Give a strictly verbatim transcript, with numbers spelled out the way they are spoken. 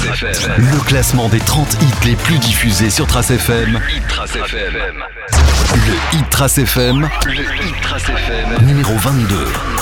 F M. Le classement des trente hits les plus diffusés sur Trace F M. Le Hit Trace F M. Le Hit Trace F M. Le Hit Trace F M. Numéro vingt-deux.